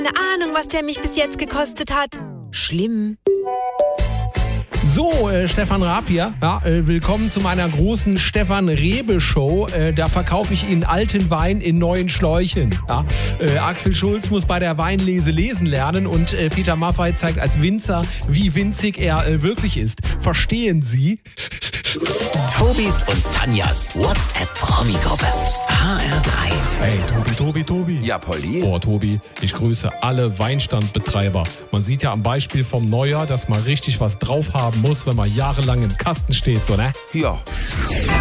Keine Ahnung, was der mich bis jetzt gekostet hat. Schlimm. So, Stefan Raab hier. Ja, willkommen zu meiner großen Stefan Rebe Show. Da verkaufe ich Ihnen alten Wein in neuen Schläuchen. Ja, Axel Schulz muss bei der Weinlese lesen lernen und Peter Maffay zeigt als Winzer, wie winzig er wirklich ist. Verstehen Sie? Tobis und Tanjas WhatsApp-Promi-Gruppe. HR3. Hey, Tobi. Ja, Polly. Oh, Tobi, ich grüße alle Weinstandbetreiber. Man sieht ja am Beispiel vom Neujahr, dass man richtig was drauf haben muss, wenn man jahrelang im Kasten steht, so, ne? Ja.